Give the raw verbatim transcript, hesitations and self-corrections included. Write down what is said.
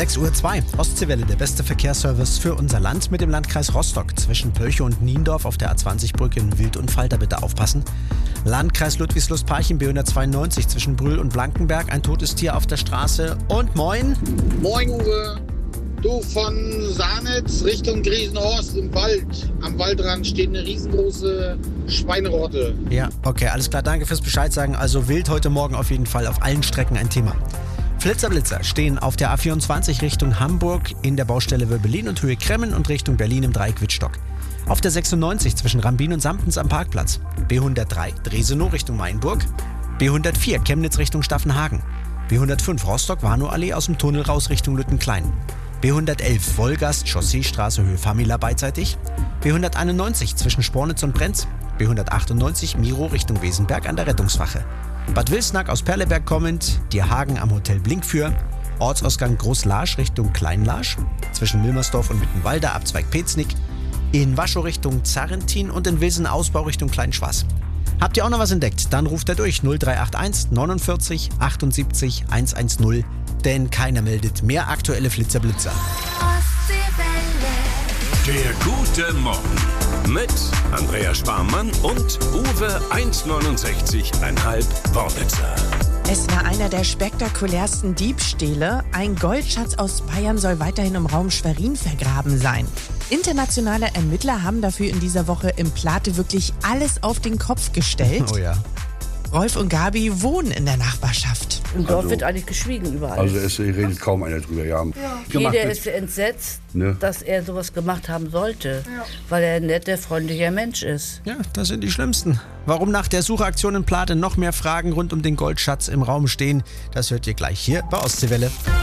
sechs Uhr zwei. Ostseewelle, der beste Verkehrsservice für unser Land mit dem Landkreis Rostock. Zwischen Pölchow und Niendorf auf der A zwanzig Brücke in Wildunfall, da bitte aufpassen. Landkreis Ludwigslust-Parchim, B hundertzweiundneunzig zwischen Brühl und Blankenberg. Ein totes Tier auf der Straße. Und moin. Moin, Uwe. Du, von Sahnitz Richtung Griesenhorst im Wald. Am Waldrand steht eine riesengroße Schweinerotte. Ja, okay, alles klar. Danke fürs Bescheid sagen. Also wild heute Morgen auf jeden Fall auf allen Strecken ein Thema. Flitzer-Blitzer stehen auf der A vierundzwanzig Richtung Hamburg in der Baustelle Wöbbelin und Höhe Kremmen und Richtung Berlin im Dreieck Wittstock. Auf der sechsundneunzig zwischen Rambin und Sampens am Parkplatz. B hundertdrei Dresenow Richtung Mainburg. B hundertvier Chemnitz Richtung Staffenhagen. B hundertfünf Rostock-Warnow-Allee aus dem Tunnel raus Richtung Lüttenklein. B hundertelf Wolgast Chausseestraße Höhe Famila beidseitig. B hunderteinundneunzig zwischen Spornitz und Brenz. B hundertachtundneunzig Miro Richtung Wesenberg an der Rettungswache. Bad Wilsnack aus Perleberg kommend, Dierhagen am Hotel Blinkfür. Ortsausgang Großlarsch Richtung Kleinlarsch. Zwischen Milmersdorf und Mittenwalde Abzweig Peznick. In Waschow Richtung Zarrentin und in Wilsen Ausbau Richtung Kleinschwaß. Habt ihr auch noch was entdeckt? Dann ruft er durch null drei acht eins neunundvierzig achtundsiebzig hundertzehn. Denn keiner meldet mehr aktuelle Flitzer-Blitzer. Der gute Morgen mit Andrea Sparmann und Uwe eins neunundsechzig Komma fünf Worbitzer. Es war einer der spektakulärsten Diebstähle. Ein Goldschatz aus Bayern soll weiterhin im Raum Schwerin vergraben sein. Internationale Ermittler haben dafür in dieser Woche im Plate wirklich alles auf den Kopf gestellt. Oh ja. Rolf und Gabi wohnen in der Nachbarschaft. Im Dorf Also- wird eigentlich geschwiegen überall. Also es redet kaum einer drüber. Ja. Gemacht Jeder wird- ist entsetzt, Ne? dass er sowas gemacht haben sollte, weil er ein netter, freundlicher Mensch ist. Ja, das sind die Schlimmsten. Warum nach der Suchaktion in Plate noch mehr Fragen rund um den Goldschatz im Raum stehen, das hört ihr gleich hier bei Ostseewelle.